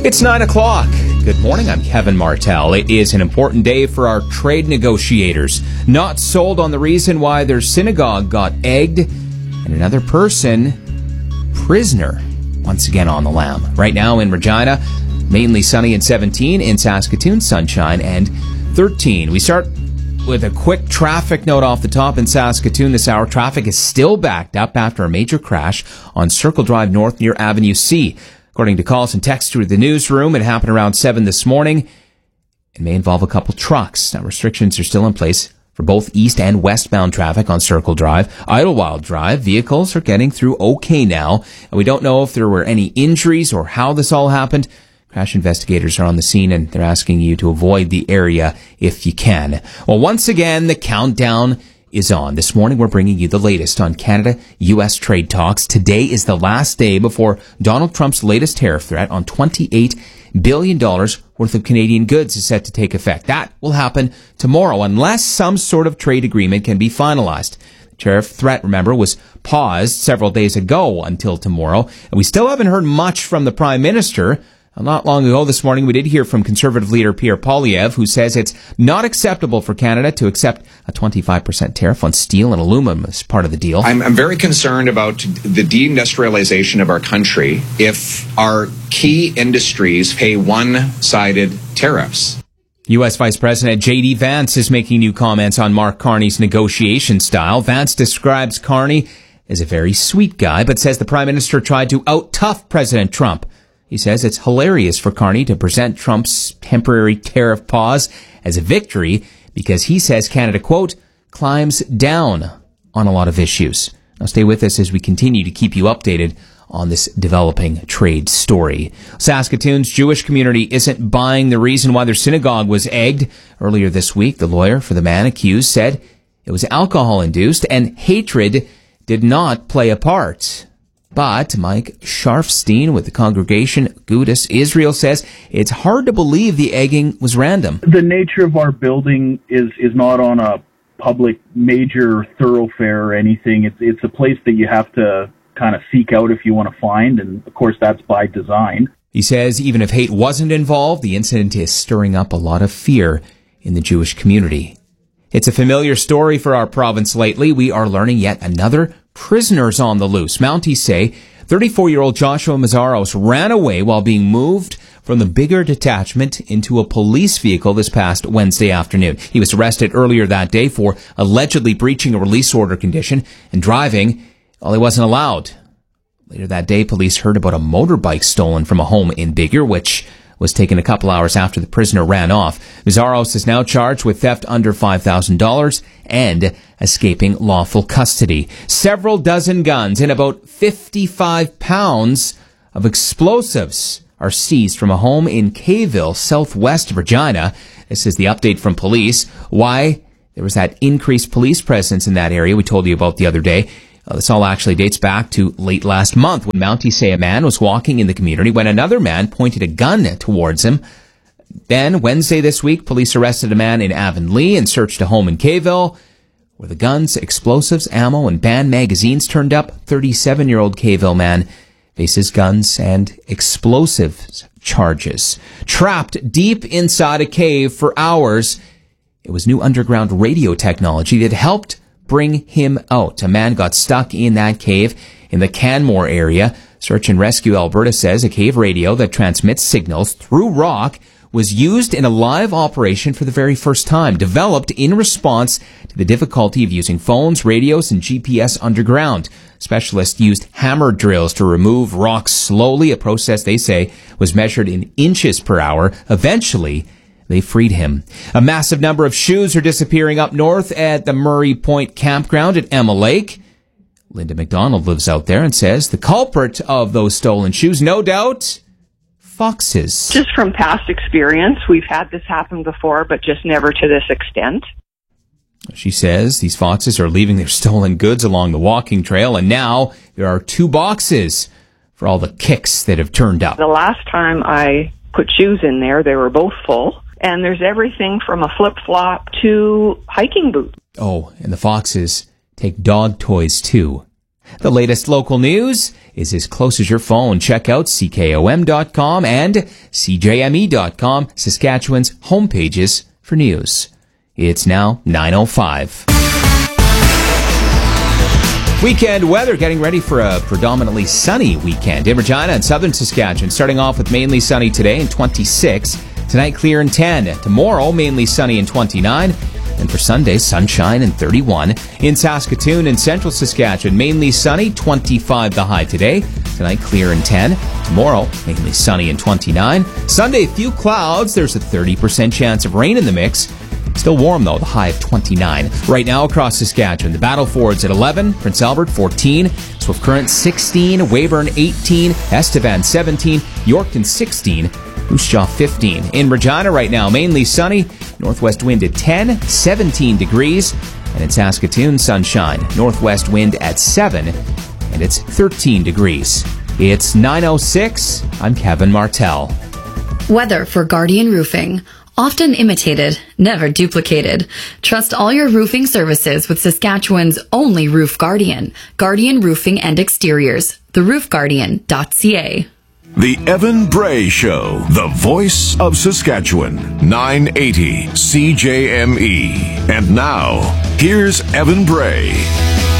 It's 9 o'clock. Good morning, I'm Kevin Martell. It is an important day for our trade negotiators. Not sold on the reason why their synagogue got egged, and another person, prisoner, once again on the lam. Right now in Regina, mainly sunny and 17. In Saskatoon, sunshine and 13. We start with a quick traffic note off the top in Saskatoon this hour. Traffic is still backed up after a major crash on Circle Drive North near Avenue C. According to calls and texts through the newsroom, it happened around 7 this morning. It may involve a couple trucks. Now, restrictions are still in place for both east and westbound traffic on Circle Drive. Idlewild Drive, vehicles are getting through okay now. And we don't know if there were any injuries or how this all happened. Crash investigators are on the scene and they're asking you to avoid the area if you can. Well, once again, the countdown is on. This morning, we're bringing you the latest on Canada-U.S. trade talks. Today is the last day before Donald Trump's latest tariff threat on $28 billion worth of Canadian goods is set to take effect. That will happen tomorrow unless some sort of trade agreement can be finalized. The tariff threat, remember, was paused several days ago until tomorrow, and we still haven't heard much from the Prime Minister. Not long ago this morning, we did hear from Conservative leader Pierre Poilievre, who says it's not acceptable for Canada to accept a 25% tariff on steel and aluminum as part of the deal. I'm very concerned about the deindustrialization of our country if our key industries pay one-sided tariffs. U.S. Vice President J.D. Vance is making new comments on Mark Carney's negotiation style. Vance describes Carney as a very sweet guy, but says the Prime Minister tried to out-tough President Trump. He says it's hilarious for Carney to present Trump's temporary tariff pause as a victory because he says Canada, quote, climbs down on a lot of issues. Now stay with us as we continue to keep you updated on this developing trade story. Saskatoon's Jewish community isn't buying the reason why their synagogue was egged. Earlier this week, the lawyer for the man accused said it was alcohol-induced and hatred did not play a part. But Mike Sharfstein with the congregation Agudas Israel says it's hard to believe the egging was random. The nature of our building is not on a public major thoroughfare or anything. It's a place that you have to kind of seek out if you want to find, and of course that's by design. He says even if hate wasn't involved, the incident is stirring up a lot of fear in the Jewish community. It's a familiar story for our province lately. We are learning yet another prisoner's on the loose. Mounties say 34-year-old Joshua Mazzaros ran away while being moved from the bigger detachment into a police vehicle this past Wednesday afternoon. He was arrested earlier that day for allegedly breaching a release order condition and driving while he wasn't allowed. Later that day, police heard about a motorbike stolen from a home in Biggar, which was taken a couple hours after the prisoner ran off. Mazzaros is now charged with theft under $5,000 and escaping lawful custody. Several dozen guns and about 55 pounds of explosives are seized from a home in Kayville, southwest Regina. This is the update from police. Why there was that increased police presence in that area we told you about the other day. This all actually dates back to late last month when Mounties say a man was walking in the community when another man pointed a gun towards him. Then, Wednesday this week, police arrested a man in Avonlea and searched a home in Kayville where the guns, explosives, ammo, and banned magazines turned up. 37-year-old Kayville man faces guns and explosives charges. Trapped deep inside a cave for hours, it was new underground radio technology that helped bring him out. A man got stuck in that cave in the Canmore area. Search and Rescue Alberta says a cave radio that transmits signals through rock was used in a live operation for the very first time, developed in response to the difficulty of using phones, radios, and GPS underground. Specialists used hammer drills to remove rocks slowly, a process they say was measured in inches per hour. Eventually, they freed him. A massive number of shoes are disappearing up north at the Murray Point campground at Emma Lake. Linda McDonald lives out there and says the culprit of those stolen shoes, no doubt, foxes. Just from past experience, we've had this happen before, but just never to this extent. She says these foxes are leaving their stolen goods along the walking trail, and now there are 2 boxes for all the kicks that have turned up. The last time I put shoes in there, they were both full. And there's everything from a flip-flop to hiking boots. Oh, and the foxes take dog toys too. The latest local news is as close as your phone. Check out CKOM.com and CJME.com, Saskatchewan's homepages for news. It's now 9:05. Weekend weather, getting ready for a predominantly sunny weekend in Regina and southern Saskatchewan. Starting off with mainly sunny today and 26. Tonight, clear and 10. Tomorrow, mainly sunny and 29. And for Sunday, sunshine and 31. In Saskatoon and central Saskatchewan, mainly sunny, 25 the high today. Tonight, clear and 10. Tomorrow, mainly sunny and 29. Sunday, few clouds. There's a 30% chance of rain in the mix. Still warm, though, the high of 29. Right now across Saskatchewan, the Battlefords at 11, Prince Albert 14, Swift Current 16, Weyburn 18, Estevan 17, Yorkton 16, Moose Jaw 15. In Regina right now, mainly sunny, northwest wind at 10, 17 degrees. And in Saskatoon, sunshine, northwest wind at 7, and it's 13 degrees. It's 9:06. I'm Kevin Martell. Weather for Guardian Roofing. Often imitated, never duplicated. Trust all your roofing services with Saskatchewan's only Roof Guardian. Guardian Roofing and Exteriors. TheRoofGuardian.ca. The Evan Bray Show, the voice of Saskatchewan, 980 CJME. And now, here's Evan Bray.